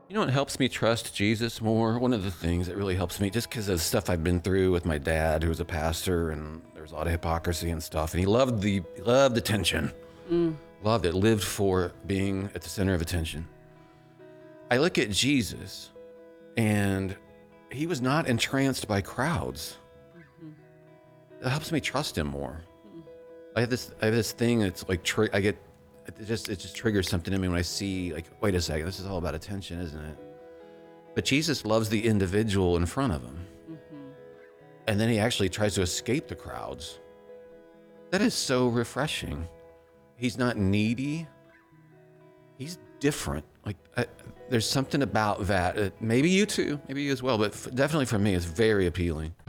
You know what helps me trust Jesus more? One of the things that really helps me, just because of stuff I've been through with my dad, who was a pastor, and there's a lot of hypocrisy and stuff, and he loved attention, loved it, lived for being at the center of attention. I look at Jesus, and he was not entranced by crowds. It helps me trust him more. I have this thing that's like it just triggers something in me when I see, like, wait a second, this is all about attention, isn't it? But Jesus loves the individual in front of him. And then he actually tries to escape the crowds. That is so refreshing. He's not needy. He's different. There's something about that. Maybe you too, maybe you as well, but definitely for me, it's very appealing.